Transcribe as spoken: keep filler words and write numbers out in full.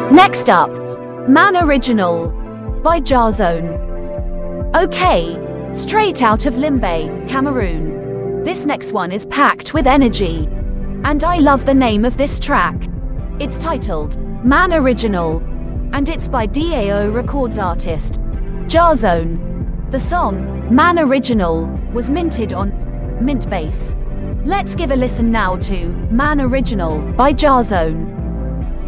Next up, Man Original by Jarzone. Okay, straight out of Limbe, Cameroon. This next one is packed with energy, and I love the name of this track. It's titled Man Original, and it's by D A O Records artist Jarzone. The song, Man Original, was minted on Mintbase. Let's give a listen now to Man Original by Jarzone.